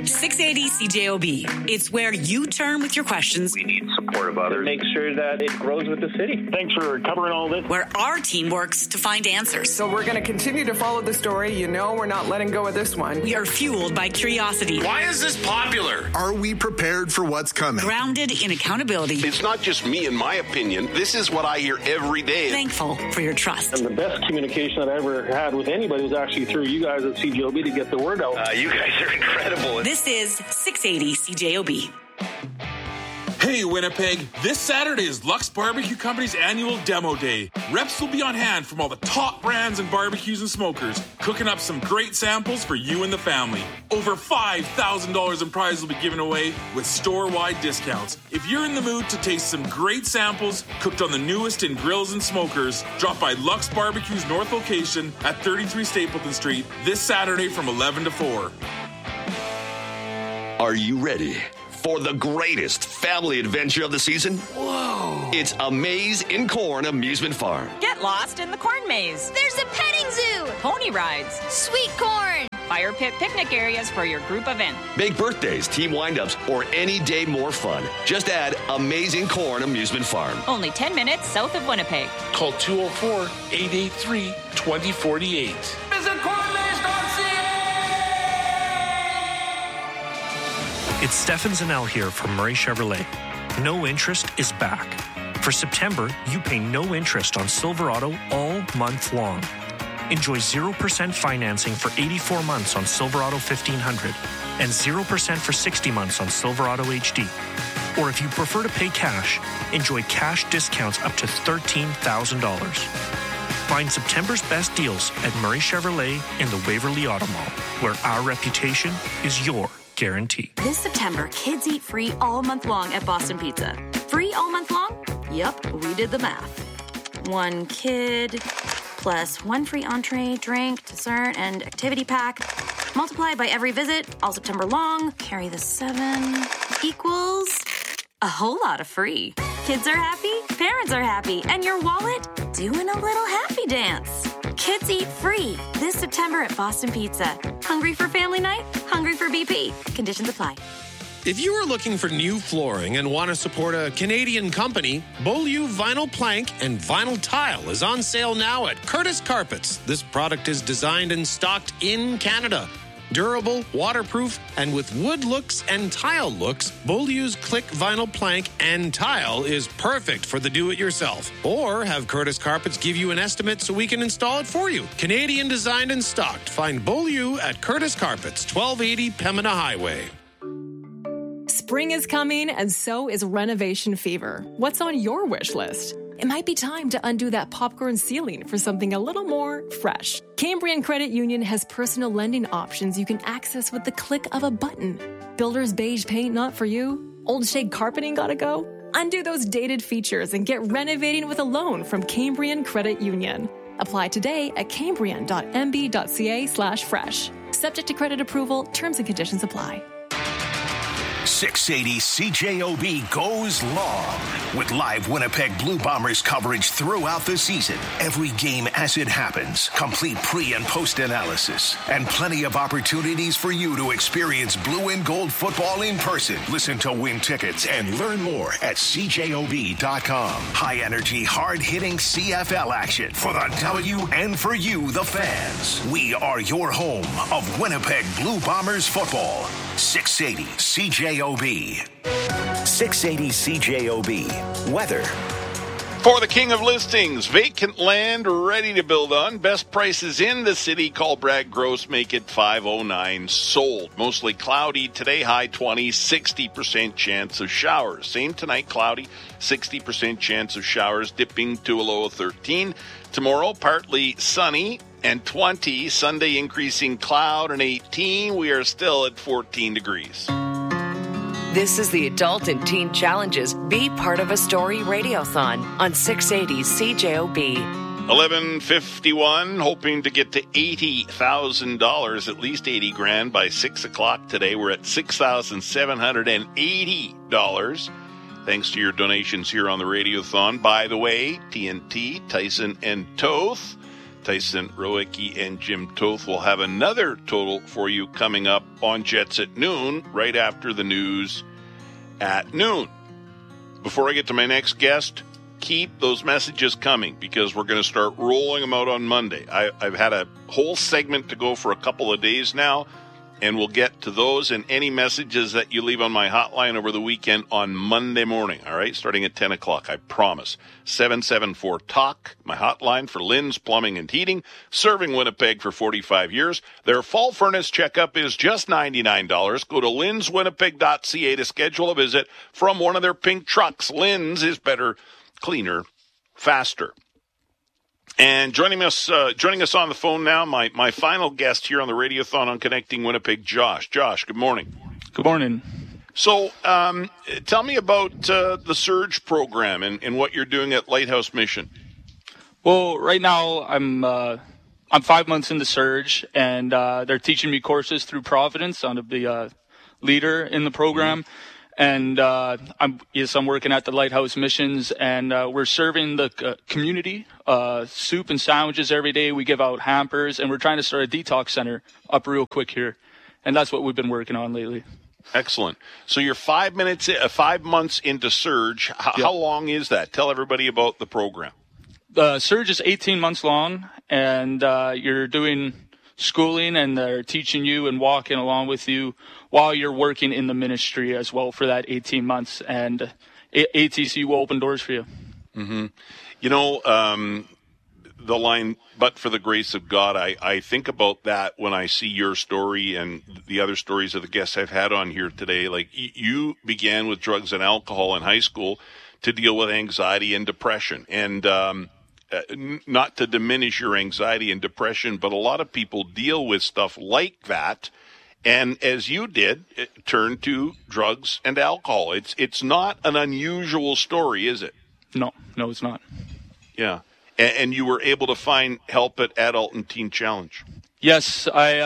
680 CJOB. It's where you turn with your questions. We need support of others. Make sure that it grows with the city. Thanks for covering all this. Where our team works to find answers. So we're going to continue to follow the story. You know we're not letting go of this one. We are fueled by curiosity. Why is this popular? Are we prepared for what's coming? Grounded in accountability. It's not just me and my opinion. This is what I hear every day. Thankful for your trust. And the best communication that I ever had with anybody was actually through you guys at CJOB to get the word out. You guys are incredible. This is 680 CJOB. Hey, Winnipeg, this Saturday is Lux Barbecue Company's annual demo day. Reps will be on hand from all the top brands and barbecues and smokers, cooking up some great samples for you and the family. Over $5,000 in prizes will be given away with store-wide discounts. If you're in the mood to taste some great samples cooked on the newest in grills and smokers, drop by Lux Barbecue's North location at 33 Stapleton Street this Saturday from 11 to 4. Are you ready for the greatest family adventure of the season? Whoa! It's A Maze in Corn Amusement Farm. Get lost in the corn maze. There's a petting zoo. Pony rides. Sweet corn. Fire pit picnic areas for your group event. Big birthdays, team windups, or any day more fun. Just add Amazing Corn Amusement Farm. Only 10 minutes south of Winnipeg. Call 204-883-2048. Visit cornmaze.ca. It's Stefan Zanel here from Murray Chevrolet. No Interest is back. For September, you pay no interest on Silverado all month long. Enjoy 0% financing for 84 months on Silverado 1500 and 0% for 60 months on Silverado HD. Or if you prefer to pay cash, enjoy cash discounts up to $13,000. Find September's best deals at Murray Chevrolet in the Waverly Auto Mall, where our reputation is your guarantee. This September, kids eat free all month long at Boston Pizza. Free all month long? Yep, we did the math. One kid plus one free entree, drink, dessert, and activity pack. Multiply by every visit, all September long. Carry the 7 equals a whole lot of free. Kids are happy, parents are happy, and your wallet doing a little happy dance. Kids eat free this September at Boston Pizza. Hungry for family night? Hungry for BP. Conditions apply. If you are looking for new flooring and want to support a Canadian company, Beaulieu Vinyl Plank and Vinyl Tile is on sale now at Curtis Carpets. This product is designed and stocked in Canada. Durable, waterproof, and with wood looks and tile looks, Beaulieu's Click Vinyl Plank and Tile is perfect for the do-it-yourself. Or have Curtis Carpets give you an estimate so we can install it for you. Canadian designed and stocked. Find Beaulieu at Curtis Carpets, 1280 Pembina Highway. Spring is coming, and so is renovation fever. What's on your wish list? It might be time to undo that popcorn ceiling for something a little more fresh. Cambrian Credit Union has personal lending options you can access with the click of a button. Builder's beige paint not for you? Old shade carpeting gotta go? Undo those dated features and get renovating with a loan from Cambrian Credit Union. Apply today at cambrian.mb.ca/fresh. Subject to credit approval, terms and conditions apply. 680 CJOB goes long with live Winnipeg Blue Bombers coverage throughout the season. Every game as it happens, complete pre- and post-analysis, and plenty of opportunities for you to experience blue and gold football in person. Listen to win tickets and learn more at CJOB.com. High-energy, hard-hitting CFL action for the W and for you, the fans. We are your home of Winnipeg Blue Bombers football. 680 CJOB. 680 CJOB. Weather. For the king of listings, vacant land ready to build on. Best prices in the city. Call Brad Gross. Make it 509. Sold. Mostly cloudy today. High 20s. 60% chance of showers. Same tonight. Cloudy. 60% chance of showers. Dipping to a low of 13. Tomorrow, partly sunny and 20. Sunday, increasing cloud and 18. We are still at 14 degrees. This is the Adult and Teen Challenges Be Part of a Story Radiothon on 680 CJOB. 11:51, hoping to get to $80,000, at least $80,000 by 6 o'clock today. We're at $6,780. Thanks to your donations here on the Radiothon. By the way, TNT, Tyson and Toth Tyson Rowicki and Jim Toth will have another total for you coming up on Jets at noon, right after the news at noon. Before I get to my next guest, keep those messages coming because we're going to start rolling them out on Monday. I've had a whole segment to go for a couple of days now, and we'll get to those and any messages that you leave on my hotline over the weekend on Monday morning, all right, starting at 10 o'clock, I promise. 774-TALK, my hotline for Lynn's Plumbing and Heating, serving Winnipeg for 45 years. Their fall furnace checkup is just $99. Go to linnswinnipeg.ca to schedule a visit from one of their pink trucks. Lynn's is better, cleaner, faster. And joining us on the phone now, my final guest here on the Radiothon on Connecting Winnipeg, Josh. Josh, good morning. Good morning. So tell me about the Surge program and what you're doing at Lighthouse Mission. Well, right now I'm 5 months into Surge, and they're teaching me courses through Providence. I'm the leader in the program. Mm-hmm. And I'm working at the Lighthouse Missions, and we're serving the community soup and sandwiches every day. We give out hampers, and we're trying to start a detox center up real quick here. And that's what we've been working on lately. Excellent. So you're 5 months into Surge. How long is that? Tell everybody about the program. Surge is 18 months long, and you're doing schooling, and they're teaching you and walking along with you while you're working in the ministry as well for that 18 months. And ATC will open doors for you. Mm-hmm. You know, the line, but for the grace of God, I think about that when I see your story and the other stories of the guests I've had on here today. Like, you began with drugs and alcohol in high school to deal with anxiety and depression. And not to diminish your anxiety and depression, but a lot of people deal with stuff like that. And as you did, turn to drugs and alcohol. It's not an unusual story, is it? No, it's not. Yeah. And you were able to find help at Adult and Teen Challenge. Yes,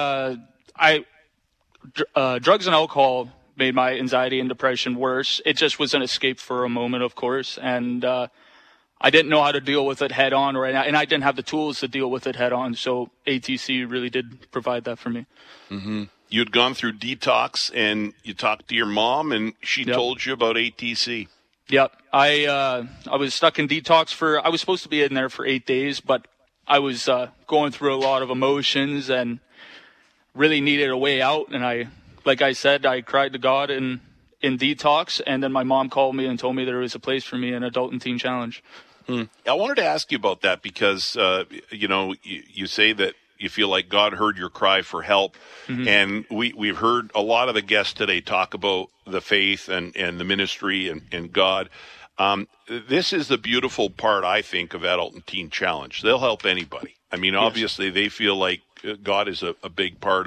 drugs and alcohol made my anxiety and depression worse. It just was an escape for a moment, of course. And, I didn't know how to deal with it head on right now, and I didn't have the tools to deal with it head on. So ATC really did provide that for me. Mm-hmm. You'd gone through detox, and you talked to your mom, and she told you about ATC. Yep. I was stuck in detox I was supposed to be in there for 8 days, but I was going through a lot of emotions and really needed a way out. And like I said, I cried to God in detox, and then my mom called me and told me there was a place for me in Adult and Teen Challenge. I wanted to ask you about that because, you say that you feel like God heard your cry for help. Mm-hmm. And we've heard a lot of the guests today talk about the faith and the ministry and God. This is the beautiful part, I think, of Adult and Teen Challenge. They'll help anybody. I mean, obviously, they feel like God is a big part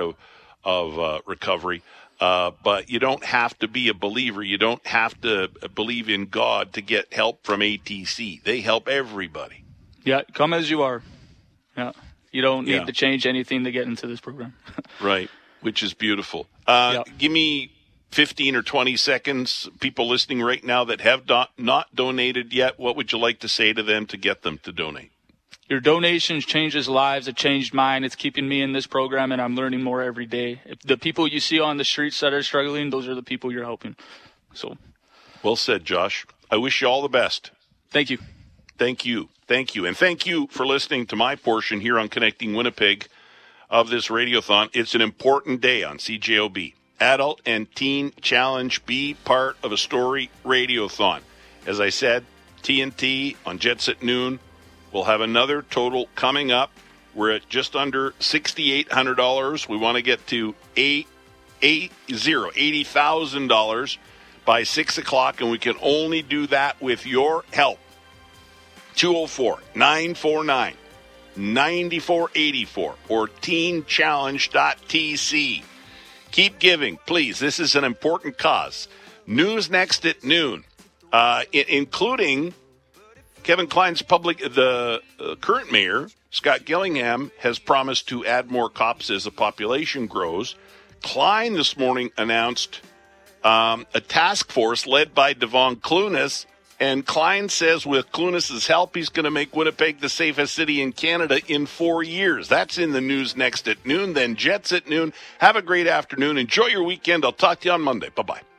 of recovery. But you don't have to be a believer. You don't have to believe in God to get help from ATC. They help everybody. Yeah, come as you are. Yeah, you don't need to change anything to get into this program. Right, which is beautiful. Give me 15 or 20 seconds. People listening right now that have not donated yet, what would you like to say to them to get them to donate? Your donations changes lives. It changed mine. It's keeping me in this program, and I'm learning more every day. If the people you see on the streets that are struggling, those are the people you're helping. So, well said, Josh. I wish you all the best. Thank you. Thank you. Thank you. And thank you for listening to my portion here on Connecting Winnipeg of this Radiothon. It's an important day on CJOB. Adult and Teen Challenge. Be part of a story Radiothon. As I said, TNT on Jets at noon. We'll have another total coming up. We're at just under $6,800. We want to get to $80,000 by 6 o'clock, and we can only do that with your help. 204-949-9484 or teenchallenge.tc. Keep giving, please. This is an important cause. News next at noon, including Kevin Klein's the current mayor, Scott Gillingham, has promised to add more cops as the population grows. Klein this morning announced a task force led by Devon Clunas And Klein says with Clunas' help, he's going to make Winnipeg the safest city in Canada in 4 years. That's in the news next at noon. Then Jets at noon. Have a great afternoon. Enjoy your weekend. I'll talk to you on Monday. Bye-bye.